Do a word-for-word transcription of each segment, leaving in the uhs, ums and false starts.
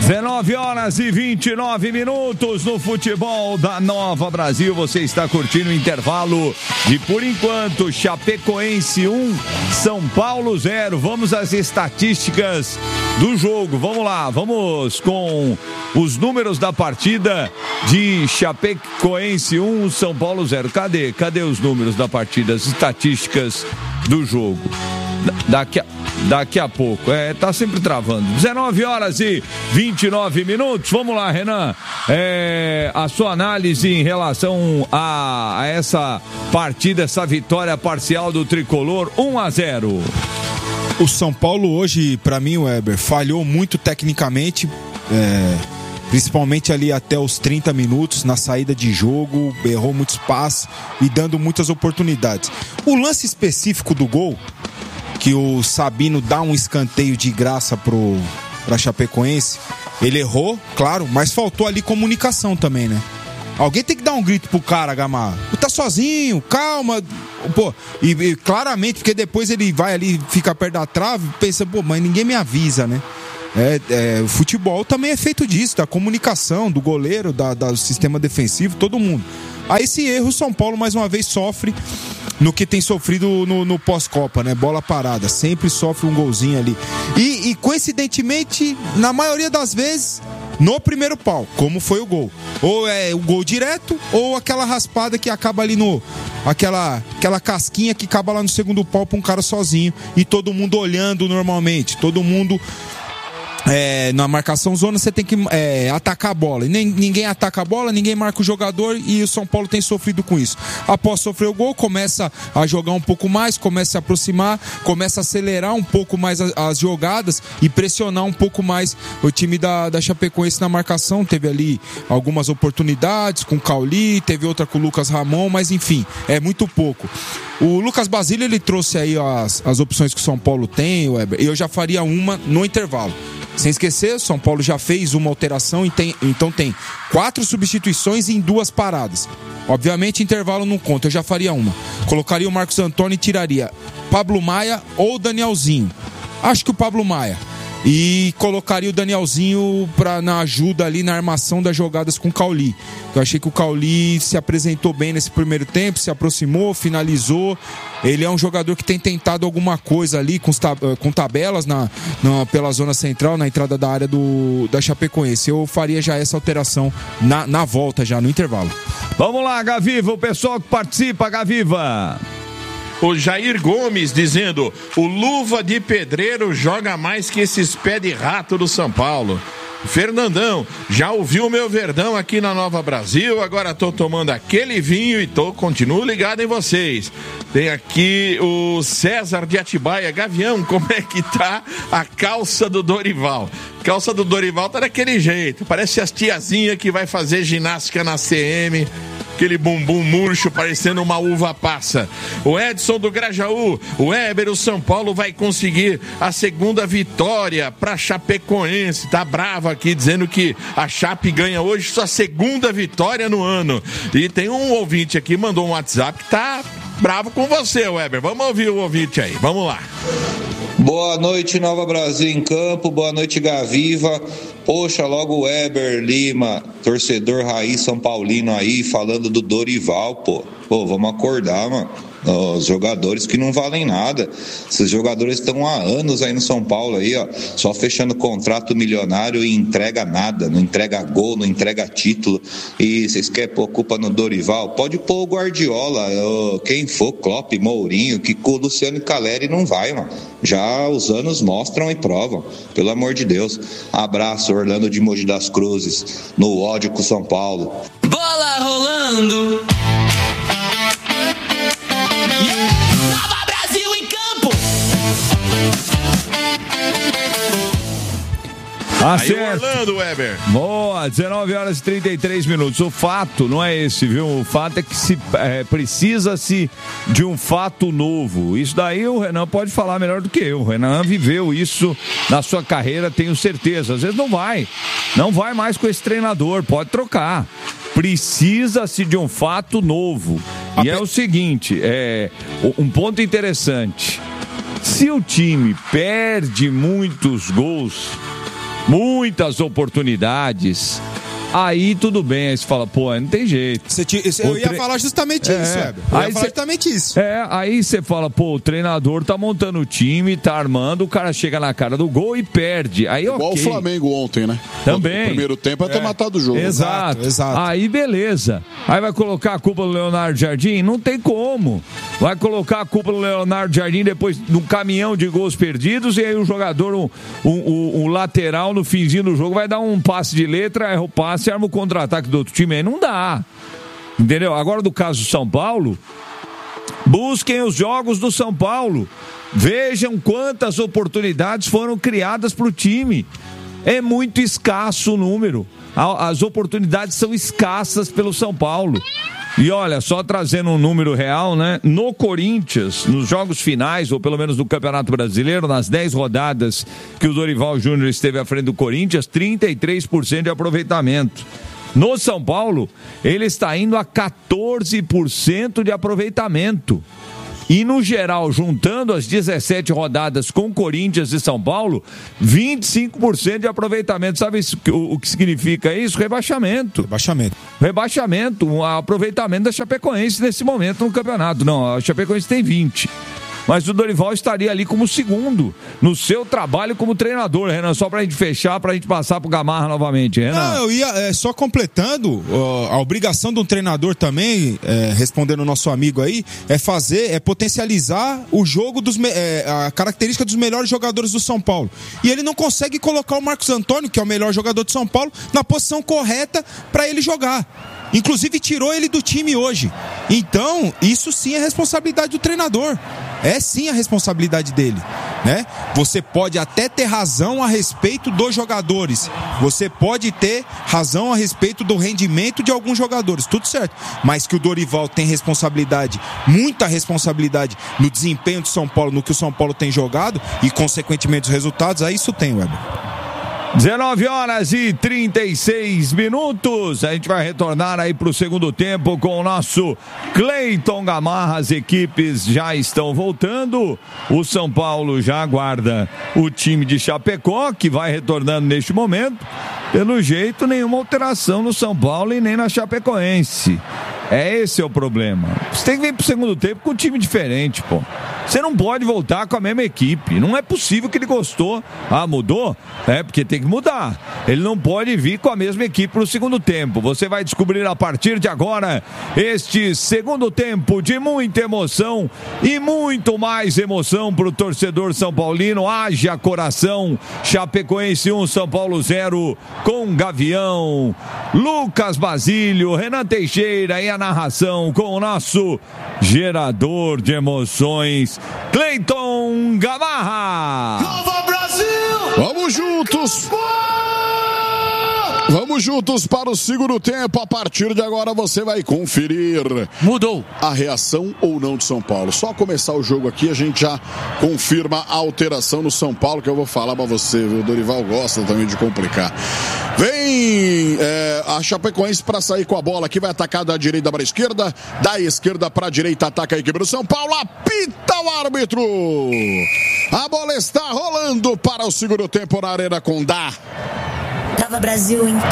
dezenove horas e vinte e nove minutos no futebol da Nova Brasil. Você está curtindo o intervalo de, por enquanto, Chapecoense um, São Paulo zero. Vamos às estatísticas do jogo. Vamos lá, vamos com os números da partida de Chapecoense um, São Paulo zero. Cadê? Cadê os números da partida, as estatísticas do jogo? Daqui a, daqui a pouco, é, tá sempre travando. dezenove horas e vinte e nove minutos. Vamos lá, Renan. É, a sua análise em relação a, a essa partida, essa vitória parcial do Tricolor, um a zero. O São Paulo hoje, pra mim, Weber, falhou muito tecnicamente, é, principalmente ali até os trinta minutos na saída de jogo, errou muitos passes e dando muitas oportunidades. O lance específico do gol, que o Sabino dá um escanteio de graça pro, pra Chapecoense, ele errou, claro, mas faltou ali comunicação também, né? Alguém tem que dar um grito pro cara, Gamarra. Tá sozinho, calma. Pô, e, e claramente, porque depois ele vai ali, fica perto da trave, pensa, pô, mas ninguém me avisa, né? É, é, o futebol também é feito disso, da comunicação, do goleiro, da, da, do sistema defensivo, todo mundo. Aí esse erro o São Paulo mais uma vez sofre no que tem sofrido no, no pós-Copa, né? Bola parada, sempre sofre um golzinho ali. E, e coincidentemente, na maioria das vezes, no primeiro pau, como foi o gol. Ou é o gol direto, ou aquela raspada que acaba ali no... Aquela, aquela casquinha que acaba lá no segundo pau pra um cara sozinho. E todo mundo olhando normalmente, todo mundo... É, na marcação zona você tem que é, atacar a bola. E nem, ninguém ataca a bola, ninguém marca o jogador, e o São Paulo tem sofrido com isso. Após sofrer o gol, começa a jogar um pouco mais, começa a se aproximar, começa a acelerar um pouco mais as, as jogadas e pressionar um pouco mais o time da, da Chapecoense na marcação. Teve ali algumas oportunidades com o Cauli, teve outra com o Lucas Ramon, mas enfim, é muito pouco. O Lucas Basílio, ele trouxe aí as, as opções que o São Paulo tem, Weber, e eu já faria uma no intervalo. Sem esquecer, o São Paulo já fez uma alteração e tem, então tem quatro substituições em duas paradas. Obviamente, intervalo não conta, eu já faria uma. Colocaria o Marcos Antônio e tiraria Pablo Maia ou Danielzinho. Acho que o Pablo Maia. E colocaria o Danielzinho pra, na ajuda ali na armação das jogadas com o Cauli. Eu achei que o Cauli se apresentou bem nesse primeiro tempo, se aproximou, finalizou. Ele é um jogador que tem tentado alguma coisa ali com, com tabelas na, na, pela zona central, na entrada da área do, da Chapecoense. Eu faria já essa alteração na, na volta, já no intervalo. Vamos lá, Gaviva, o pessoal que participa, Gaviva. O Jair Gomes dizendo: o Luva de Pedreiro joga mais que esses pé de rato do São Paulo. Fernandão, já ouviu o meu Verdão aqui na Nova Brasil, agora tô tomando aquele vinho e tô, continuo ligado em vocês. Tem aqui o César de Atibaia. Gavião, como é que tá a calça do Dorival? Calça do Dorival tá daquele jeito, parece as tiazinhas que vai fazer ginástica na C M. Aquele bumbum murcho parecendo uma uva passa. O Edson do Grajaú, o Weber, o São Paulo vai conseguir a segunda vitória para Chapecoense. Tá bravo aqui dizendo que a Chape ganha hoje sua segunda vitória no ano. E tem um ouvinte aqui, mandou um WhatsApp que tá bravo com você, Weber. Vamos ouvir o ouvinte aí, vamos lá. Boa noite, Nova Brasil em campo, boa noite, Gaviva. Poxa, logo o Weber Lima, torcedor raiz São Paulino aí, falando do Dorival, pô. Pô, vamos acordar, mano. Os jogadores que não valem nada. Esses jogadores estão há anos aí no São Paulo aí, ó, só fechando contrato milionário e entrega nada, não entrega gol, não entrega título. E vocês querem pôr culpa no Dorival? Pode pôr o Guardiola, quem for, Klopp, Mourinho, que com o Luciano Caleri não vai, mano. Já os anos mostram e provam, pelo amor de Deus. Abraço, Orlando de Mogi das Cruzes, no ódio com o São Paulo. Bola rolando. Nova Brasil em campo. Acerto. Aí Orlando, Weber. Boa, dezenove horas e trinta e três minutos. O fato não é esse, viu? O fato é que se é, precisa-se de um fato novo. Isso daí o Renan pode falar melhor do que eu. O Renan viveu isso na sua carreira, tenho certeza. Às vezes não vai. Não vai mais com esse treinador, pode trocar. Precisa-se de um fato novo. E é o seguinte, é um ponto interessante. Se o time perde muitos gols, muitas oportunidades, aí tudo bem, aí você fala, pô, não tem jeito. Você te, eu ia tre... falar justamente é, isso, Weber. Eu aí ia falar cê, justamente isso. É, aí você fala, pô, o treinador tá montando o time, tá armando, o cara chega na cara do gol e perde. Aí, igual okay. o Flamengo ontem, né? Também. O primeiro tempo é ter é. matado o jogo. Exato, exato. Aí beleza. Aí vai colocar a culpa do Leonardo Jardim? Não tem como. Vai colocar a culpa do Leonardo Jardim depois num caminhão de gols perdidos e aí o jogador, um, um, um, um lateral no finzinho do jogo vai dar um passe de letra, erra o passe e arma o contra-ataque do outro time. Aí não dá. Entendeu? Agora do caso do São Paulo, busquem os jogos do São Paulo. Vejam quantas oportunidades foram criadas para o time. É muito escasso o número. As oportunidades são escassas pelo São Paulo. E olha, só trazendo um número real, né? No Corinthians, nos jogos finais, ou pelo menos no Campeonato Brasileiro, nas dez rodadas que o Dorival Júnior esteve à frente do Corinthians, trinta e três por cento de aproveitamento. No São Paulo, ele está indo a quatorze por cento de aproveitamento. E no geral, juntando as dezessete rodadas com Corinthians e São Paulo, vinte e cinco por cento de aproveitamento. Sabe isso, o, o que significa isso? Rebaixamento. Rebaixamento. Rebaixamento, um aproveitamento da Chapecoense nesse momento no campeonato. Não, a Chapecoense tem vinte. Mas o Dorival estaria ali como segundo no seu trabalho como treinador, Renan, só pra gente fechar, pra gente passar pro Gamarra novamente, Renan. Não, eu ia, é, só completando, ó, a obrigação de um treinador também, é, respondendo o nosso amigo aí, é fazer, é potencializar o jogo, dos, é, a característica dos melhores jogadores do São Paulo. E ele não consegue colocar o Marcos Antônio, que é o melhor jogador de São Paulo, na posição correta pra ele jogar. Inclusive tirou ele do time hoje. Então, isso sim é responsabilidade do treinador. É sim a responsabilidade dele, né? Você pode até ter razão a respeito dos jogadores. Você pode ter razão a respeito do rendimento de alguns jogadores, tudo certo. Mas que o Dorival tem responsabilidade, muita responsabilidade no desempenho do São Paulo, no que o São Paulo tem jogado e consequentemente os resultados, aí isso tem, Weber. dezenove horas e trinta e seis minutos. A gente vai retornar aí para o segundo tempo com o nosso Cleiton Gamarra. As equipes já estão voltando. O São Paulo já aguarda o time de Chapecó, que vai retornando neste momento. Pelo jeito, nenhuma alteração no São Paulo e nem na Chapecoense. É esse é o problema. Você tem que vir pro segundo tempo com um time diferente, pô. Você não pode voltar com a mesma equipe. Não é possível que ele gostou. Ah, mudou? É, porque tem que mudar. Ele não pode vir com a mesma equipe pro segundo tempo. Você vai descobrir a partir de agora este segundo tempo de muita emoção e muito mais emoção pro torcedor são paulino. Haja coração. Chapecoense um, São Paulo zero, com Gavião, Lucas Basílio, Renan Teixeira e a narração com o nosso gerador de emoções, Cleiton Gamarra. Nova Brasil! Vamos juntos! Vamos juntos para o segundo tempo. A partir de agora você vai conferir. Mudou a reação ou não de São Paulo. Só começar o jogo aqui a gente já confirma a alteração no São Paulo, que eu vou falar para você. O Dorival gosta também de complicar. Vem é, a Chapecoense para sair com a bola aqui. Vai atacar da direita para a esquerda. Da esquerda para a direita ataca a equipe do São Paulo. Apita o árbitro. A bola está rolando para o segundo tempo na Arena Condá. Nova Brasil, hein?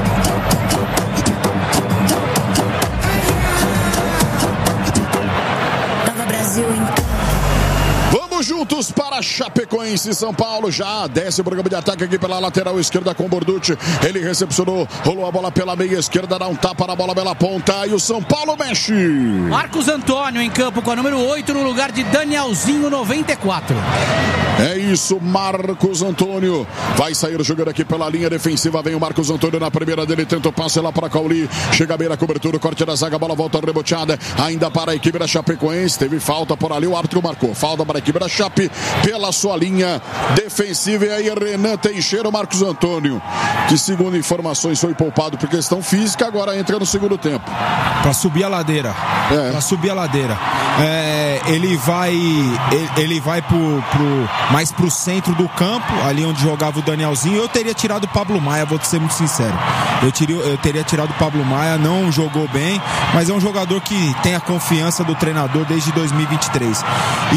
Nova Brasil, hein? Vamos juntos para Chapecoense, São Paulo. Já desce o programa de ataque aqui pela lateral esquerda com Borducci. Ele recepcionou, rolou a bola pela meia esquerda, dá um tapa na bola pela ponta e o São Paulo mexe. Marcos Antônio em campo com a número oito no lugar de Danielzinho, noventa e quatro. É isso, Marcos Antônio. Vai sair jogando aqui pela linha defensiva. Vem o Marcos Antônio na primeira dele. Tenta o passe lá para Cauli. Chega bem na cobertura, corte da zaga, a bola volta reboteada. Ainda para a equipe da Chapecoense. Teve falta por ali, o árbitro marcou. Falta para a equipe da Chape pela sua linha defensiva. E aí, Renan Teixeira, o Marcos Antônio, que segundo informações foi poupado por questão física, agora entra no segundo tempo. Para subir a ladeira. É. Para subir a ladeira. É, ele vai, ele, ele vai pro, pro, mais pro centro do campo, ali onde jogava o Danielzinho. Eu teria tirado o Pablo Maia, vou te ser muito sincero. Eu, teria, eu teria tirado o Pablo Maia, não jogou bem, mas é um jogador que tem a confiança do treinador desde dois mil e vinte e três. E o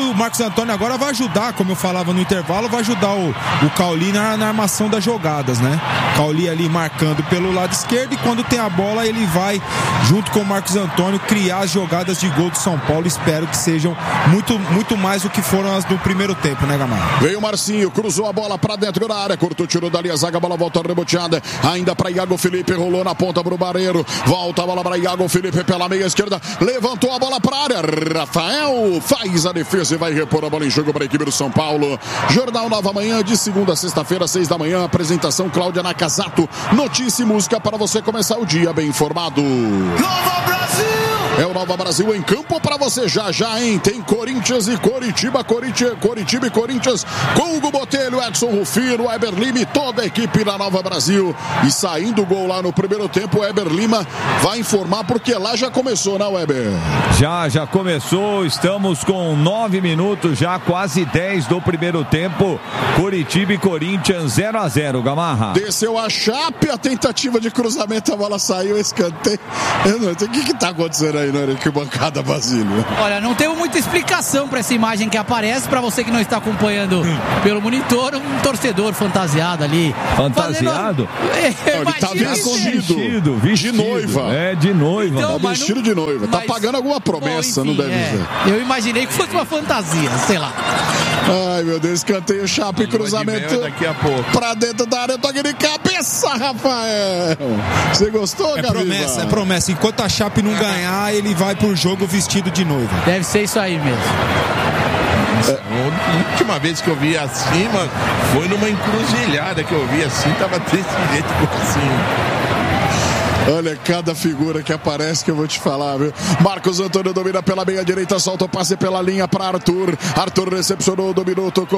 o Marcos Antônio agora vai ajudar, como eu falava no intervalo, vai ajudar o, o Cauli na, na armação das jogadas, né? Cauli ali marcando pelo lado esquerdo e quando tem a bola ele vai, junto com o Marcos Antônio, criar as jogadas de gol do São Paulo. Espero que sejam muito, muito mais do que foram as do primeiro tempo, né, Gamarra? Veio o Marcinho, cruzou a bola pra dentro da área, cortou, tirou dali a zaga, a bola volta reboteada, ainda pra Iago Felipe, rolou na ponta pro Barreiro, volta a bola pra Iago Felipe pela meia esquerda, levantou a bola pra área, Rafael faz a defesa e vai repor a bola em jogo para a equipe do São Paulo. Jornal Nova Manhã, de segunda a sexta-feira, seis da manhã, apresentação Cláudia Nakazato, notícia e música para você começar o dia bem informado. Nova Brasil! É o Nova Brasil em campo para você já já, hein? Tem Corinthians e Coritiba, Coritiba, Coritiba e Corinthians, com Hugo Botelho, Edson Rufino, Weber Lima e toda a equipe da Nova Brasil. E saindo o gol lá no primeiro tempo, o Weber Lima vai informar porque lá já começou, né, Weber? Já, já começou, estamos com nove minutos, já quase dez do primeiro tempo. Coritiba e Corinthians zero a zero, Gamarra. Desceu a Chape, a tentativa de cruzamento, a bola saiu, escanteio. Eu não sei o que que tá acontecendo aí, né? Que bancada, Basílio. Olha, não tem muita explicação para essa imagem que aparece, para você que não está acompanhando pelo monitor, um torcedor fantasiado ali. Fantasiado? Fazendo... Ele tá vestido. Vestido, vestido. De noiva. É, de noiva. Então, tá vestido não... de noiva. Tá mas... pagando alguma promessa, Bom, enfim, não deve é. ser. Eu imaginei que fosse uma fantasia, sei lá. Ai, meu Deus, escanteio, Chape, Lua cruzamento daqui a pouco. Pra dentro da área, toque de cabeça, Rafael. Você gostou, É Gabriel? promessa, é promessa. Enquanto a Chape não ganhar, ele vai pro jogo vestido de noiva. Deve ser isso aí mesmo. É. A última vez que eu vi assim, mano, foi numa encruzilhada que eu vi assim, tava desse jeito assim. Olha cada figura que aparece que eu vou te falar, viu? Marcos Antônio domina pela meia direita, solta o passe pela linha para Arthur. Arthur recepcionou, dominou, tocou.